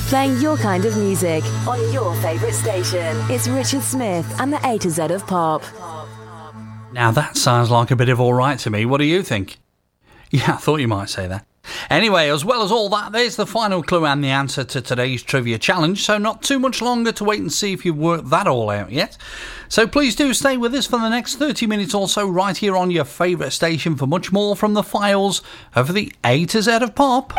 Playing your kind of music on your favourite station. It's Richard Smith and the A to Z of Pop. Now that sounds like a bit of alright to me. What do you think? Yeah, I thought you might say that. Anyway, as well as all that, there's the final clue and the answer to today's trivia challenge, so not too much longer to wait and see if you've worked that all out yet. So please do stay with us for the next 30 minutes or so right here on your favourite station for much more from the files of the A to Z of Pop.